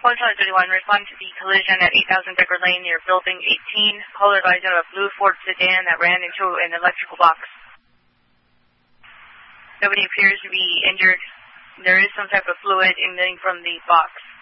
One Charlie 31, respond to the collision at 8000 Decker Lane near Building 18. Caller advised of a blue Ford sedan that ran into an electrical box. Nobody appears to be injured. There is some type of fluid emitting from the box.